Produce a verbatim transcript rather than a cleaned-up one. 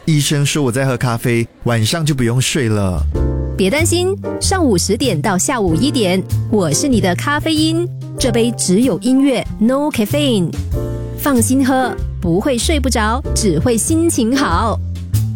医生说我在喝咖啡，晚上就不用睡了。 别担心，上午十点到下午一点，我是你的咖啡因，这杯只有音乐 ，no caffeine， 放心喝，不会睡不着，只会心情好。